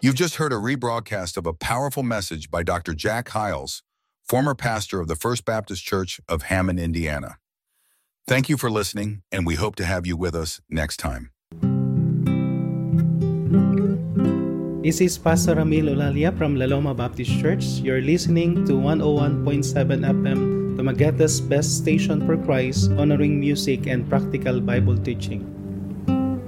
You've just heard a rebroadcast of a powerful message by Dr. Jack Hiles, former pastor of the First Baptist Church of Hammond, Indiana. Thank you for listening, and we hope to have you with us next time. This is Pastor Ramil Olalia from La Loma Baptist Church. You're listening to 101.7 FM, Dumagueta's best station for Christ, honoring music and practical Bible teaching.